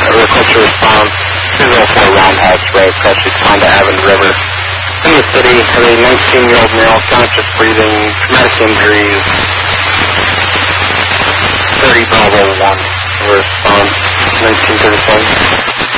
request to respond. 204 Roundhouse Road, Preston, Honda Avenue River. In the city, have a 19-year-old male, conscious breathing, traumatic injuries. 30 Bravo 1. Respond 1937.